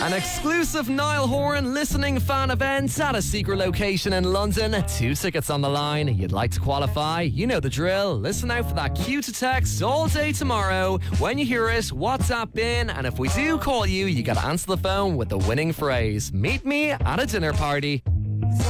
An exclusive Niall Horan listening fan event at a secret location in London. 2 tickets on the line. You'd like to qualify? You know the drill. Listen out for that cue to text all day tomorrow. When you hear it, WhatsApp in, and if we do call you, you gotta answer the phone with the winning phrase. Meet me at a dinner party.